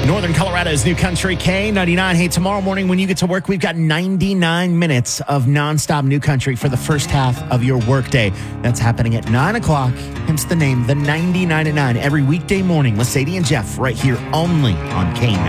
Northern Colorado's New Country K99. Hey, tomorrow morning when you get to work, we've got 99 minutes of nonstop New Country for the first half of your workday. That's happening at 9 o'clock. Hence the name, the 99 at 9. Every weekday morning, Sadie and Jeff right here only on K99.